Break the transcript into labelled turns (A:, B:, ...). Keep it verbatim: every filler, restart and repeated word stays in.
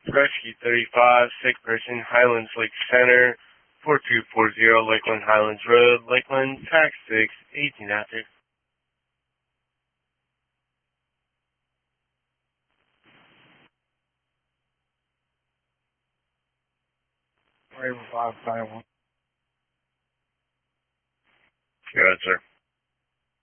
A: Rescue thirty-five, sick person, Highlands Lake Center, four two four zero, Lakeland Highlands Road, Lakeland, tax six, eighteen after.
B: Raven five, Taiwan.
A: Go ahead, sir.